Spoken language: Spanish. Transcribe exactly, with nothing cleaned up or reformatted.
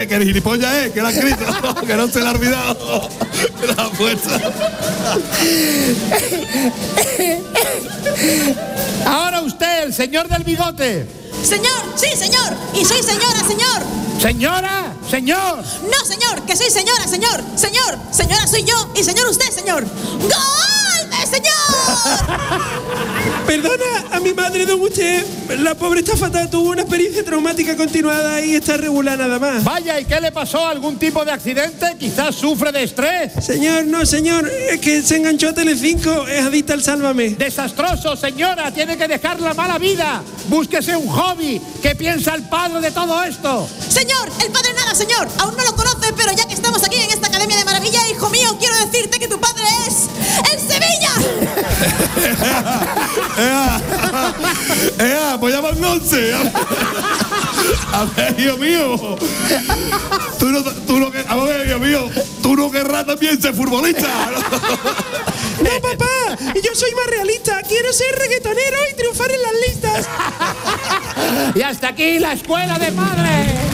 que el gilipollas es, que lo ha escrito, que no se le ha olvidado. La fuerza. Ahora usted, el señor del bigote. Señor, sí, señor. Y soy señora, señor. Señora, señor. No, señor, que soy señora, señor. Señor, señora soy yo y señor usted, señor. ¡Golpe, señor! Perdona a mi madre, don usted. La pobre está fatal, tuvo una experiencia traumática continuada y está regular nada más. Vaya, ¿y qué le pasó? ¿Algún tipo de accidente? Quizás sufre de estrés. Señor, no, señor, es que se enganchó a Telecinco, es adicta al Sálvame. Desastroso, señora, tiene que dejar la mala vida. Búsquese un hobby. ¿Qué piensa el padre de todo esto? Señor, el padre nada, señor. Aún no lo conoce, pero ya que estamos aquí en esta Academia de Maravilla, hijo mío, quiero decirte que tu padre es el Sevilla. ¡Ea! ¡Ea! Pues ya van once. A ver, hijo mío. Tú no, tú no, a ver, hijo mío. Tú no querrás también ser futbolista. No, papá, yo soy más realista. Quiero ser reggaetonero y triunfar en las listas. Y hasta aquí la escuela de padres.